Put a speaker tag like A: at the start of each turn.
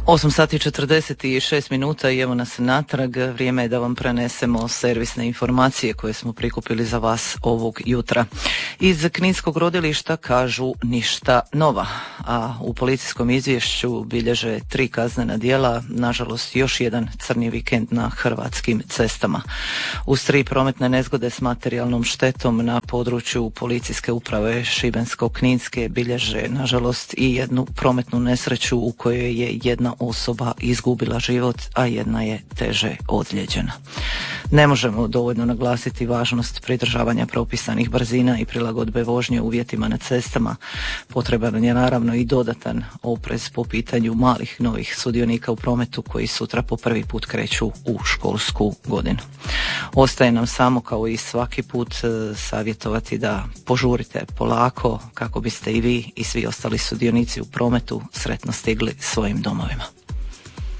A: 8 sati 46 minuta i evo nas natrag. Vrijeme je da vam prenesemo servisne informacije koje smo prikupili za vas ovog jutra. Iz Kninskog rodilišta kažu ništa nova, a u policijskom izvješću bilježe 3 kaznena djela, nažalost još jedan crni vikend na hrvatskim cestama. Uz 3 prometne nezgode s materijalnom štetom na području policijske uprave Šibensko-kninske bilježe nažalost i jednu prometnu nesreću u kojoj je jedna osoba izgubila život, a jedna je teže ozlijeđena. Ne možemo dovoljno naglasiti važnost pridržavanja propisanih brzina i prilagodbe vožnje uvjetima na cestama. Potreban je naravno i dodatan oprez po pitanju malih novih sudionika u prometu koji sutra po prvi put kreću u školsku godinu. Ostaje nam samo kao i svaki put savjetovati da požurite polako kako biste i vi i svi ostali sudionici u prometu sretno stigli svojim domovima.